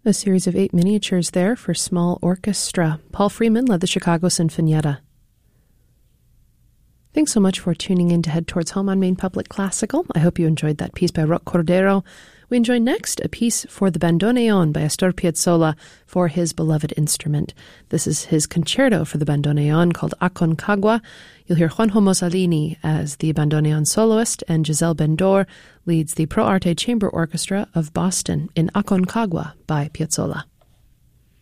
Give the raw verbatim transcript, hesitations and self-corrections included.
A series of eight miniatures there for small orchestra. Paul Freeman led the Chicago Sinfonietta. Thanks so much for tuning in to Head Towards Home on Maine Public Classical. I hope you enjoyed that piece by Roch Cordero. We enjoy next a piece for the bandoneon by Astor Piazzolla for his beloved instrument. This is his concerto for the bandoneon called Aconcagua. You'll hear Juanjo Mossalini as the bandoneon soloist, and Giselle Bendor leads the Pro Arte Chamber Orchestra of Boston in Aconcagua by Piazzolla.